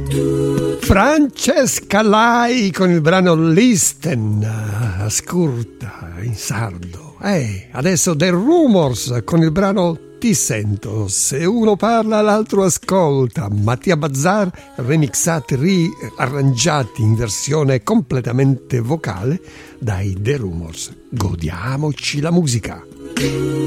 Francesca Lai con il brano Listen, ascolta in sardo. Adesso The Rumors con il brano Ti sento, se uno parla l'altro ascolta. Mattia Bazzar, remixati, riarrangiati in versione completamente vocale dai The Rumors. Godiamoci la musica.